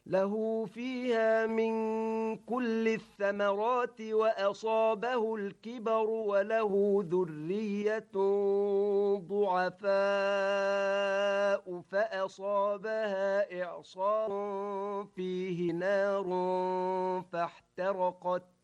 له فيها من كل الثمرات وأصابه الكبر وله ذرية ضعفاء فأصابها إعصار فيه نار فاحترقت